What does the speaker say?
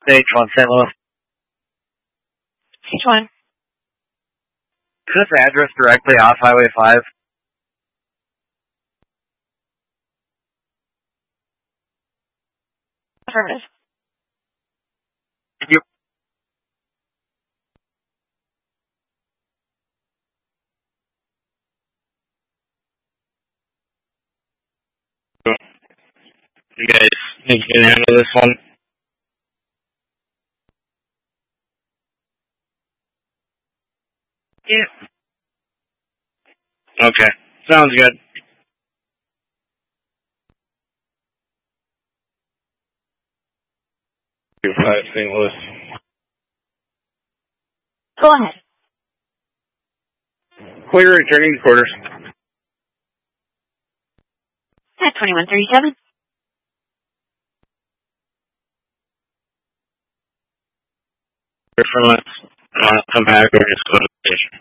Stage 1, St. Louis. Stage 1. Is this address directly off Highway 5? Affirmative. Thank you. You guys think you can handle this one? Yeah. Okay. Sounds good. 5 St. Louis. Go ahead. Clear returning to quarters. At 2137. From us. Come back or just go to